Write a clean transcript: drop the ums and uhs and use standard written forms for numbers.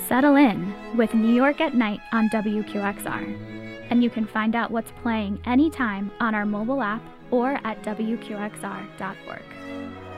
Settle in with New York at Night on WQXR. And you can find out what's playing anytime on our mobile app or at WQXR.org.